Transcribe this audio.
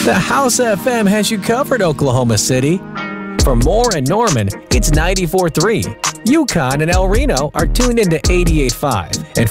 The House FM has you covered, Oklahoma City. For more in Norman, it's 94.3. Yukon and El Reno are tuned into 88.5. And